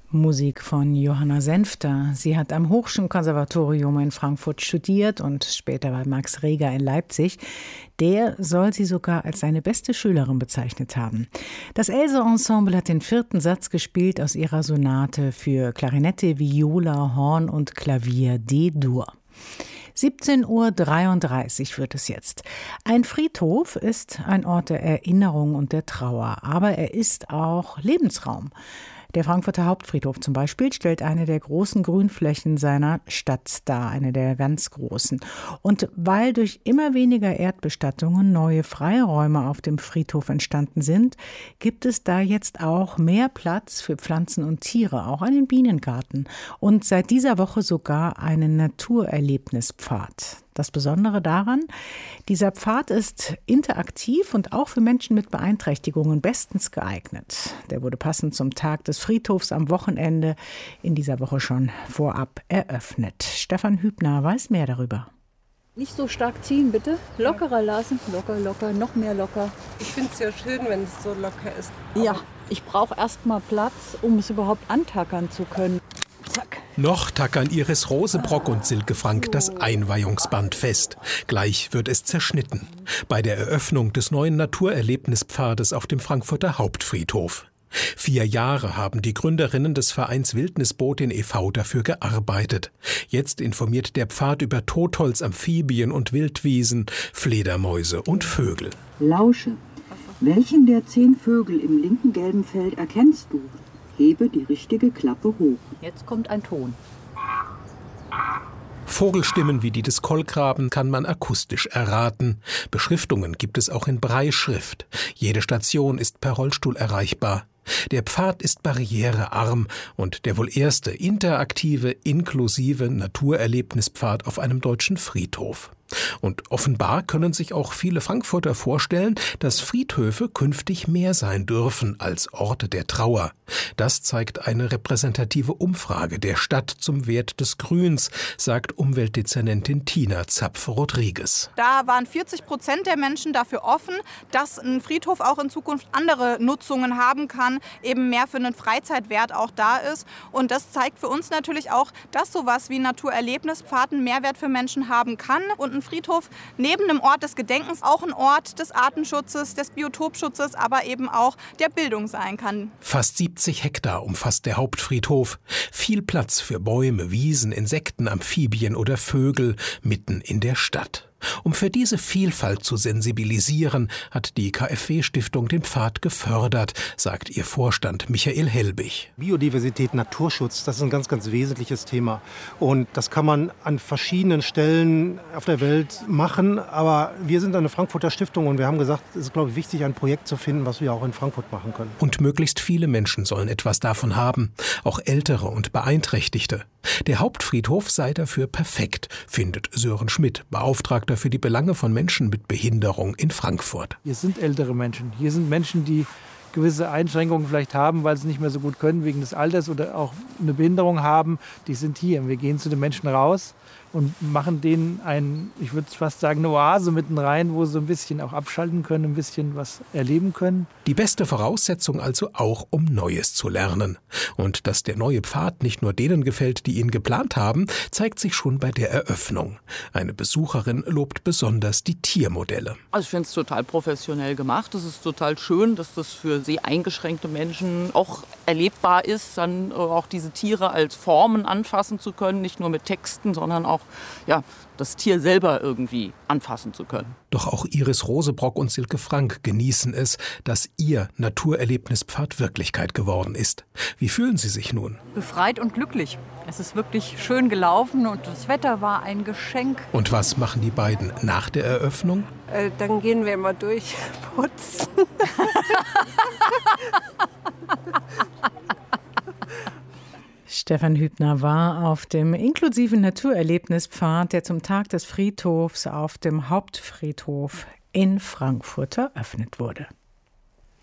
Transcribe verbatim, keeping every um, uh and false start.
Musik von Johanna Senfter. Sie hat am Hoch'schen Konservatorium in Frankfurt studiert und später bei Max Reger in Leipzig. Der soll sie sogar als seine beste Schülerin bezeichnet haben. Das Else-Ensemble hat den vierten Satz gespielt aus ihrer Sonate für Klarinette, Viola, Horn und Klavier D-Dur. siebzehn Uhr dreiunddreißig wird es jetzt. Ein Friedhof ist ein Ort der Erinnerung und der Trauer, aber er ist auch Lebensraum. Der Frankfurter Hauptfriedhof zum Beispiel stellt eine der großen Grünflächen seiner Stadt dar, eine der ganz großen. Und weil durch immer weniger Erdbestattungen neue Freiräume auf dem Friedhof entstanden sind, gibt es da jetzt auch mehr Platz für Pflanzen und Tiere, auch einen Bienengarten und seit dieser Woche sogar einen Naturerlebnispfad. Das Besondere daran, dieser Pfad ist interaktiv und auch für Menschen mit Beeinträchtigungen bestens geeignet. Der wurde passend zum Tag des Friedhofs am Wochenende in dieser Woche schon vorab eröffnet. Stefan Hübner weiß mehr darüber. Nicht so stark ziehen, bitte. Lockerer lassen. Locker, locker, noch mehr locker. Ich finde es ja schön, wenn es so locker ist. Ja, ich brauche erst mal Platz, um es überhaupt antackern zu können. Zack. Noch tackern Iris Rosebrock und Silke Frank das Einweihungsband fest. Gleich wird es zerschnitten. Bei der Eröffnung des neuen Naturerlebnispfades auf dem Frankfurter Hauptfriedhof. Vier Jahre haben die Gründerinnen des Vereins Wildnisbotin e V dafür gearbeitet. Jetzt informiert der Pfad über Totholz, Amphibien und Wildwiesen, Fledermäuse und Vögel. Lausche. Welchen der zehn Vögel im linken gelben Feld erkennst du? Hebe die richtige Klappe hoch. Jetzt kommt ein Ton. Vogelstimmen wie die des Kolkraben kann man akustisch erraten. Beschriftungen gibt es auch in Brailleschrift. Jede Station ist per Rollstuhl erreichbar. Der Pfad ist barrierearm und der wohl erste interaktive, inklusive Naturerlebnispfad auf einem deutschen Friedhof. Und offenbar können sich auch viele Frankfurter vorstellen, dass Friedhöfe künftig mehr sein dürfen als Orte der Trauer. Das zeigt eine repräsentative Umfrage der Stadt zum Wert des Grüns, sagt Umweltdezernentin Tina Zapf-Rodriguez. Da waren vierzig Prozent der Menschen dafür offen, dass ein Friedhof auch in Zukunft andere Nutzungen haben kann, eben mehr für einen Freizeitwert auch da ist. Und das zeigt für uns natürlich auch, dass sowas wie Naturerlebnispfad einen Mehrwert für Menschen haben kann und ein Friedhof neben dem Ort des Gedenkens auch ein Ort des Artenschutzes, des Biotopschutzes, aber eben auch der Bildung sein kann. Fast siebzig Hektar umfasst der Hauptfriedhof. Viel Platz für Bäume, Wiesen, Insekten, Amphibien oder Vögel mitten in der Stadt. Um für diese Vielfalt zu sensibilisieren, hat die K f W-Stiftung den Pfad gefördert, sagt ihr Vorstand Michael Helbig. Biodiversität, Naturschutz, das ist ein ganz, ganz wesentliches Thema. Und das kann man an verschiedenen Stellen auf der Welt machen. Aber wir sind eine Frankfurter Stiftung und wir haben gesagt, es ist, glaube ich, wichtig, ein Projekt zu finden, was wir auch in Frankfurt machen können. Und möglichst viele Menschen sollen etwas davon haben, auch Ältere und Beeinträchtigte. Der Hauptfriedhof sei dafür perfekt, findet Sören Schmidt, Beauftragter für die Belange von Menschen mit Behinderung in Frankfurt. Hier sind ältere Menschen, hier sind Menschen, die gewisse Einschränkungen vielleicht haben, weil sie nicht mehr so gut können wegen des Alters oder auch eine Behinderung haben, die sind hier. Wir gehen zu den Menschen raus und machen denen ein, ich würde fast sagen, eine Oase mitten rein, wo sie ein bisschen auch abschalten können, ein bisschen was erleben können. Die beste Voraussetzung also auch, um Neues zu lernen. Und dass der neue Pfad nicht nur denen gefällt, die ihn geplant haben, zeigt sich schon bei der Eröffnung. Eine Besucherin lobt besonders die Tiermodelle. Also ich finde es total professionell gemacht. Es ist total schön, dass das für sehr eingeschränkte Menschen auch erlebbar ist, dann auch diese Tiere als Formen anfassen zu können, nicht nur mit Texten, sondern auch ja, das Tier selber irgendwie anfassen zu können. Doch auch Iris Rosebrock und Silke Frank genießen es, dass ihr Naturerlebnispfad Wirklichkeit geworden ist. Wie fühlen Sie sich nun? Befreit und glücklich. Es ist wirklich schön gelaufen und das Wetter war ein Geschenk. Und was machen die beiden nach der Eröffnung? Äh, dann gehen wir mal durch, putzen. Stefan Hübner war auf dem inklusiven Naturerlebnispfad, der zum Tag des Friedhofs auf dem Hauptfriedhof in Frankfurt eröffnet wurde.